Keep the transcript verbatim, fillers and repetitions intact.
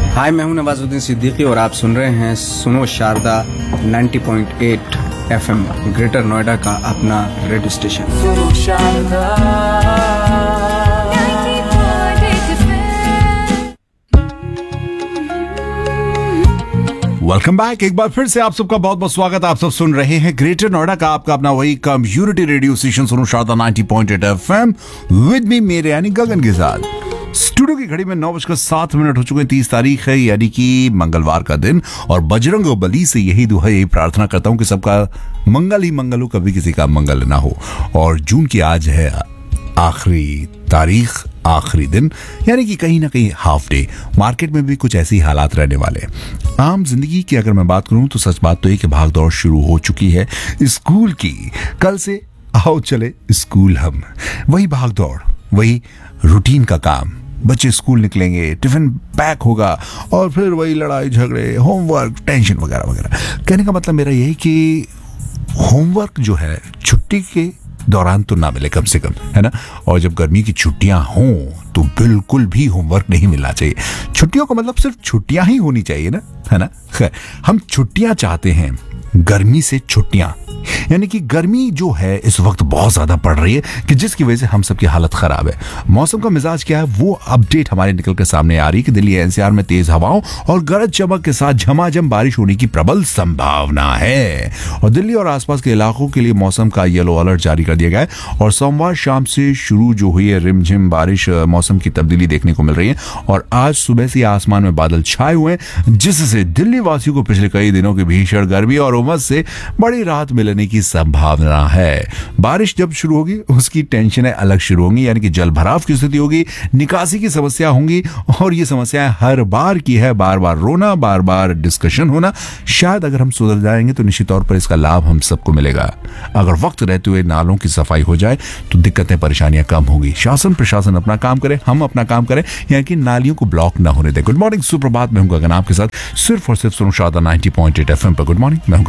हाय, मैं हूं नवाजुद्दीन सिद्दीकी और आप सुन रहे हैं सुनो शारदा नब्बे पॉइंट आठ एफएम ग्रेटर नोएडा का अपना रेडियो स्टेशन। सुनो शारदा वेलकम बैक। एक बार फिर से आप सबका बहुत बहुत स्वागत। आप सब सुन रहे हैं ग्रेटर नोएडा का आपका अपना वही कम्युनिटी रेडियो स्टेशन सुनो शारदा नब्बे पॉइंट आठ एफएम विद मी मेरे यानी गगन के साथ। स्टूडियो की घड़ी में नौ बजकर सात मिनट हो चुके हैं। तीस तारीख है यानी कि मंगलवार का दिन, और बजरंग बली से यही दुआ यही प्रार्थना करता हूं कि सबका मंगल ही मंगल हो, कभी किसी का मंगल ना हो। और जून की आज है आखिरी तारीख, आखिरी दिन, यानी कि कहीं ना कहीं हाफ डे। मार्केट में भी कुछ ऐसी हालात रहने वाले। आम जिंदगी की अगर मैं बात करूं तो सच बात तो ये कि भाग दौड़ शुरू हो चुकी है स्कूल की। कल से आओ चले स्कूल हम, वही भाग दौड़, वही रूटीन का काम। बच्चे स्कूल निकलेंगे, टिफिन पैक होगा और फिर वही लड़ाई झगड़े, होमवर्क, टेंशन वगैरह वगैरह। कहने का मतलब मेरा यही कि होमवर्क जो है छुट्टी के दौरान तो ना मिले कम से कम, है ना। और जब गर्मी की छुट्टियां हों तो बिल्कुल भी होमवर्क नहीं मिलना चाहिए। छुट्टियों का मतलब सिर्फ छुट्टियां ही होनी चाहिए ना, है ना। खैर, हम छुट्टियां चाहते हैं, गर्मी से छुट्टियां। यानी कि गर्मी जो है इस वक्त बहुत ज्यादा पड़ रही है कि जिसकी वजह से हम सबकी हालत खराब है। मौसम का मिजाज क्या है वो अपडेट हमारे निकल के सामने आ रही है कि दिल्ली एनसीआर में तेज हवाओं और गरज चमक के साथ झमाझम बारिश होने की प्रबल संभावना है। और दिल्ली और आसपास के इलाकों के लिए मौसम का येलो अलर्ट जारी कर दिया गया है। और सोमवार शाम से शुरू जो हुई है रिमझिम बारिश, मौसम की तब्दीली देखने को मिल रही है। और आज सुबह से आसमान में बादल छाए हुए हैं, जिससे दिल्ली वासियों को पिछले कई दिनों की भीषण गर्मी और उमस से बड़ी राहत मिलने की संभावना है। बारिश जब शुरू होगी उसकी टेंशनें अलग शुरू होंगी, यानी कि जल भराव की स्थिति होगी, निकासी की समस्या होंगी। और ये समस्याएं हर बार की है, बार बार रोना, बार बार डिस्कशन होना। शायद अगर हम सुधर जाएंगे तो निश्चित तौर पर इसका लाभ हम सबको मिलेगा। अगर वक्त रहते हुए नालों की सफाई हो जाए तो दिक्कतें परेशानियां कम होगी। शासन प्रशासन अपना काम करे, हम अपना काम करें, यानी कि नालियों को ब्लॉक ना होने दें। गुड मॉर्निंग, सुप्रभात, मैं हूं गगन आपके साथ सिर्फ और सिर्फ सुनो शारदा नब्बे पॉइंट आठ एफएम पर। गुड मॉर्निंग, मैं हूं